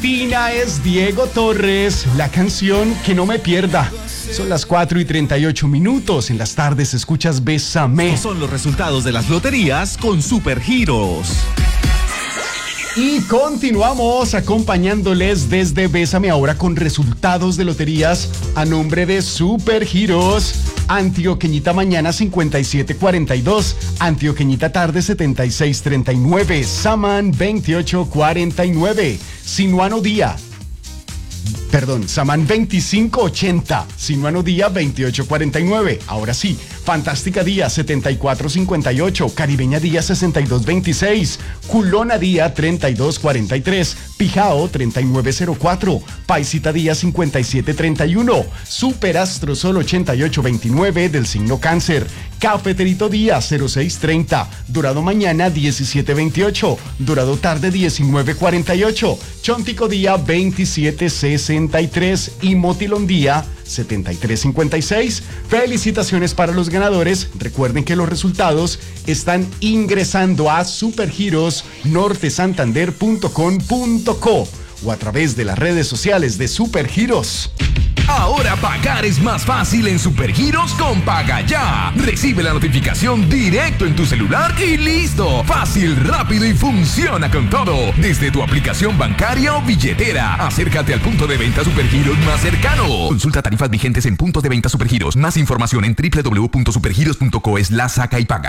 Tina es Diego Torres, la canción que no me pierda. Son las 4:38. En las tardes escuchas Bésame. Estos son los resultados de las loterías con Supergiros. Y continuamos acompañándoles desde Bésame ahora con resultados de loterías a nombre de Supergiros. Antioqueñita mañana 5742, Antioqueñita tarde 7639, Samán 2849, Samán 2580, Sinuano Día 2849. Ahora sí, Fantástica Día 7458, Caribeña Día 6226, Culona Día 3243, Pijao 3904, Paisita Día 5731, Superastro Sol 8829 del signo Cáncer, Cafeterito Día 0630, Dorado Mañana 1728, Dorado Tarde 1948, Chontico Día 2763 y Motilón Día 7356. Felicitaciones para los ganadores. Recuerden que los resultados están ingresando a supergirosnortesantander.com.co o a través de las redes sociales de Supergiros. Ahora pagar es más fácil en Supergiros con Paga Ya. Recibe la notificación directo en tu celular y listo. Fácil, rápido y funciona con todo. Desde tu aplicación bancaria o billetera. Acércate al punto de venta Supergiros más cercano. Consulta tarifas vigentes en puntos de venta Supergiros. Más información en www.supergiros.co/saca y paga.